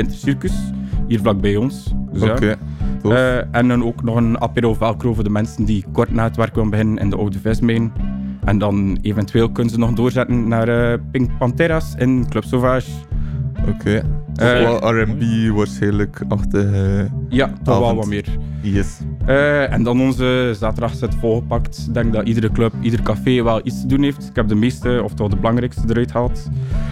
Wintercircus, hier vlakbij ons. Dus Oké. en dan ook nog een apéro velcro voor de mensen die kort na het werk willen beginnen in de oude vismijn. En dan eventueel kunnen ze nog doorzetten naar Pink Panteras in Club Sauvage. Oké. Wel R&B waarschijnlijk achter. Ja, toch wel wat meer. Yes. En dan onze zaterdag zit volgepakt. Ik denk dat iedere club, ieder café wel iets te doen heeft. Ik heb de meeste, of toch de belangrijkste eruit gehaald.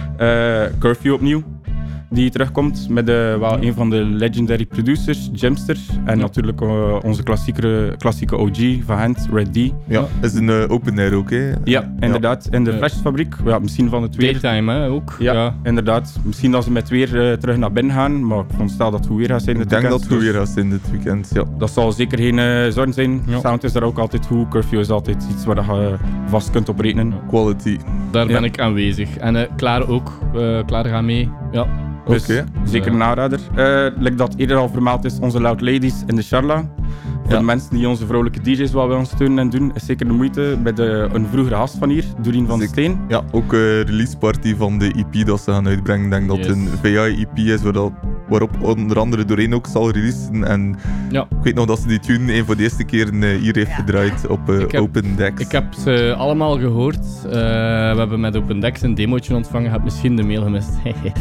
Curfew opnieuw, die terugkomt met wel een van de legendary producers, Jimster. En natuurlijk onze klassieke OG van Gent, Red D. Ja, is een open air ook, hè? Ja, inderdaad. In de Flashfabriek. Ja, misschien van het weer. Daytime, hè, ook. Ja, inderdaad. Misschien dat ze met weer terug naar binnen gaan, maar ik veronderstel dat het goed weer gaat zijn dit weekend. Ik denk dat het goed weer gaat zijn dit weekend, ja. Dat zal zeker geen zorg zijn. Ja. Sound is daar ook altijd goed. Curfew is altijd iets waar je vast kunt op rekenen. Quality. Daar ben ik aanwezig. En Klaar ook. Klaar gaat mee. Ja. Dus Oké. zeker een aanrader. Like dat eerder al vermeld is, onze Loud Ladies in de Charla. Voor de mensen die onze vrouwelijke DJ's wel willen steunen en doen, is zeker de moeite bij een vroegere gast van hier, Doreen van Steen. Ja, ook release party van de EP dat ze gaan uitbrengen. Ik denk dat het een VI-EP is waarop onder andere Doreen ook zal releasen. En Ja. ik weet nog dat ze die tune een voor de eerste keer hier heeft gedraaid op Open Decks. Ik heb ze allemaal gehoord. We hebben met Open Decks een demootje ontvangen. Ik heb misschien de mail gemist.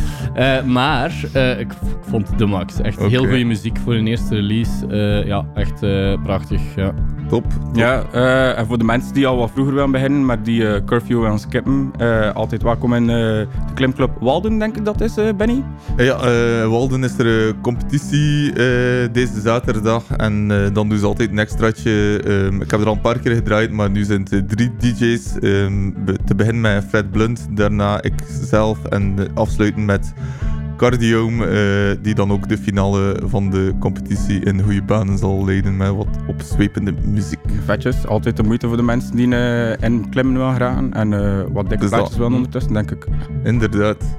Maar ik vond het de max. Echt heel goede muziek voor een eerste release. Ja, echt prachtig. Ja. Top. Ja, en voor de mensen die al wat vroeger willen beginnen, maar die curfew willen skippen, altijd welkom in de klimclub Walden, denk ik dat is, Benny? Ja, Walden is er een competitie deze zaterdag en dan doen ze altijd een extraatje. Ik heb er al een paar keer gedraaid, maar nu zijn het 3 DJ's. Te beginnen met Fred Blunt, daarna ikzelf en afsluiten met Cardiome, die dan ook de finale van de competitie in goede banen zal leiden met wat opzwepende muziek. Vetjes, altijd de moeite voor de mensen die in klimmen willen graag en wat dikke Dus plaatjes dat- willen ondertussen, denk ik. Inderdaad.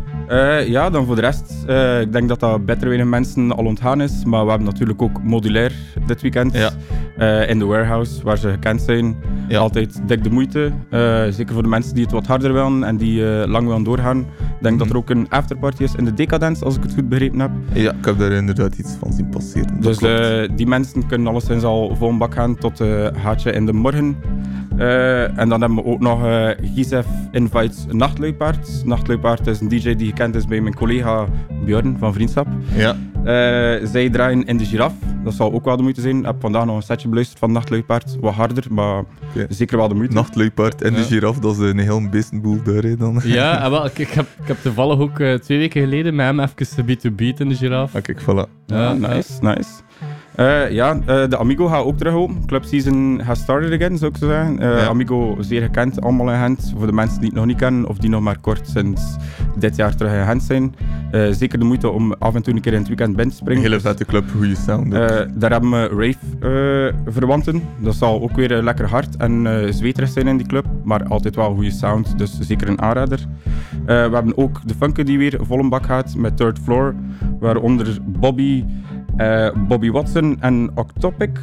Ja, dan voor de rest, ik denk dat beter weinig mensen al ontgaan is, maar we hebben natuurlijk ook modulair dit weekend in de warehouse, waar ze gekend zijn. Ja. Altijd dik de moeite, zeker voor de mensen die het wat harder willen en die lang willen doorgaan. Ik denk dat er ook een afterparty is in de Decadence, als ik het goed begrepen heb. Ja, ik heb daar inderdaad iets van zien passeren. Dus Dat klopt. die mensen kunnen alleszins al vol een bak gaan tot haatje in de morgen. En dan hebben we ook nog Gisef Invites Nachtluipaard. Nachtluipaard is een DJ die gekend is bij mijn collega Björn van Vriendschap. Ja. Zij draaien in de Giraffe. Dat zal ook wel de moeite zijn. Ik heb vandaag nog een setje beluisterd van Nachtluipaard. Wat harder, maar zeker wel de moeite. Nachtluipaard en de giraffe, dat is een heel beestenboel daar, hè, dan. Ja, wel, ik heb toevallig ook 2 weken geleden met hem even beat to beat in de Giraffe. Kijk, voilà. Ja, nice. De Amigo gaat ook terug open. Club season has started again, zou ik zo zeggen. Amigo, zeer gekend, allemaal in Gent. Voor de mensen die het nog niet kennen, of die nog maar kort sinds dit jaar terug in Gent zijn. Zeker de moeite om af en toe een keer in het weekend binnen te springen. Hele vette club, goede sound. Daar hebben we rave-verwanten. Dat zal ook weer lekker hard en zweterig zijn in die club. Maar altijd wel goede sound, dus zeker een aanrader. We hebben ook de Funke die weer vol een bak gaat met Third Floor. Waaronder Bobby Watson en Octopic.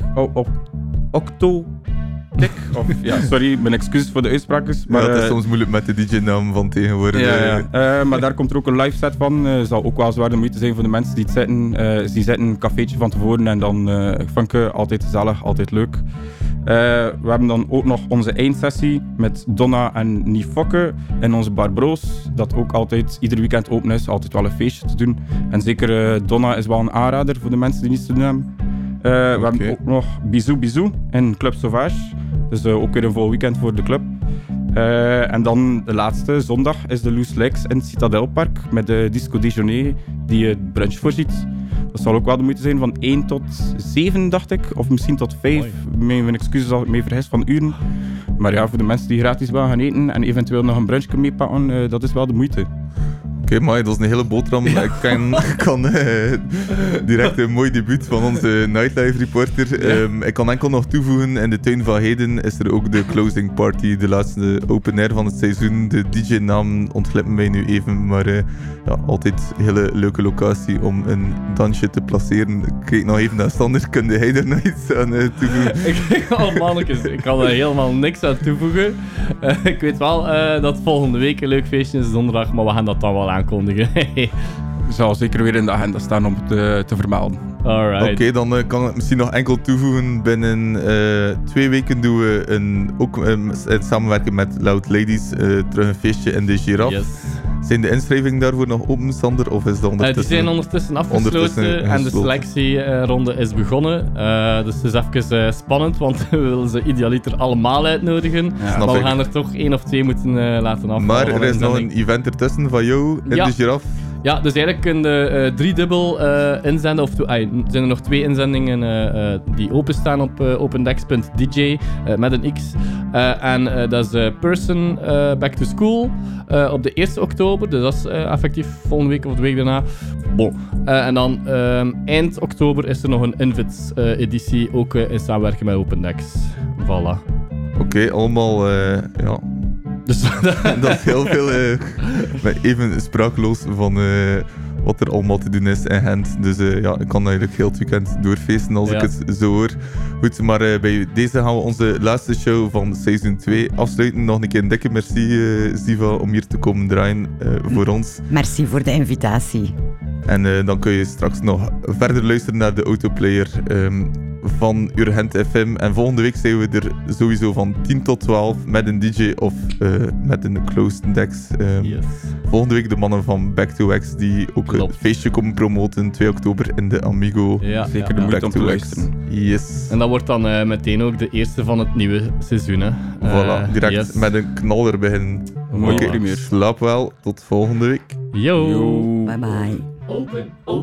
Sorry, mijn excuses voor de uitspraakjes. Maar, het is soms moeilijk met de DJ-naam van tegenwoordig. Maar daar komt er ook een live set van. Zal ook wel zwaar de moeite zijn voor de mensen die het zien zitten. Een cafeetje van tevoren en dan funken. Altijd gezellig, altijd leuk. We hebben dan ook nog onze eindsessie met Donna en Nifokke in onze Bar Broos. Dat ook altijd ieder weekend open is. Altijd wel een feestje te doen. En zeker Donna is wel een aanrader voor de mensen die niets te doen hebben. We hebben ook nog Bisou Bisou in Club Sauvage. Dus ook weer een vol weekend voor de club. En dan de laatste zondag is de Loose Legs in het Citadelpark met de Disco Déjeuner die het brunch voorziet. Dat zal ook wel de moeite zijn van 1 tot 7, dacht ik. Of misschien tot 5. Mijn excuses als ik me vergis van uren. Maar ja, voor de mensen die gratis willen gaan eten en eventueel nog een brunchje meepakken, dat is wel de moeite. Oké, maar dat is een hele boterham. Ja. Ik kan direct een mooi debuut van onze Nightlife reporter. Ik kan enkel nog toevoegen, in de tuin van Heden is er ook de closing party, de laatste open air van het seizoen. De DJ-naam ontglipt mij nu even, maar altijd een hele leuke locatie om een dansje te placeren. Ik kijk nog even naar Sander, kun jij er nog iets aan toevoegen? Ik kan er helemaal niks aan toevoegen. Ik weet wel dat volgende week een leuk feestje is, donderdag, maar we gaan dat dan wel aankondigen. zal zeker weer in de agenda staan om het te vermelden. Alright. Oké, dan kan ik misschien nog enkel toevoegen. Binnen 2 weken doen we ook samenwerken met Loud Ladies terug een feestje in de Giraffe. Yes. Zijn de inschrijvingen daarvoor nog open, Sander? Of is dat ondertussen? Die zijn ondertussen afgesloten en de selectieronde is begonnen. Dus het is even spannend, want we willen ze idealiter allemaal uitnodigen. Ja. Maar we gaan er toch 1 of 2 moeten laten afvallen. Maar er is nog een event ertussen van jou in de Giraffe. Ja, dus eigenlijk kun je 3-dubbel inzenden. Of zijn er nog 2 inzendingen die openstaan op opendex.dj met een X. En dat is Person Back to School op de 1 oktober. Dus dat is effectief volgende week of de week daarna. Bon. En dan eind oktober is er nog een Invits-editie, ook in samenwerking met Opendex. Voilà. Oké, allemaal, ja... Dus dat is heel veel, maar even sprakeloos van wat er allemaal te doen is in Gent. Dus ja, ik kan eigenlijk heel het weekend doorfeesten als ik het zo hoor. Goed, maar bij deze gaan we onze laatste show van seizoen 2 afsluiten. Nog een keer een dikke merci, Ziva, om hier te komen draaien voor ons. Merci voor de invitatie. En dan kun je straks nog verder luisteren naar de autoplayer van Urgent FM. En volgende week zijn we er sowieso van 10 tot 12 met een DJ of met een closed decks. yes. Volgende week de mannen van Back to Wax die ook een feestje komen promoten 2 oktober in de Amigo. Ja, Zeker de moeite om te luisteren. Yes. En dat wordt dan meteen ook de eerste van het nieuwe seizoen. Hè. Voilà, direct met een knaller beginnen. Een mooie Oké, primeur. slaap wel, tot volgende week. Yo. Bye bye. Open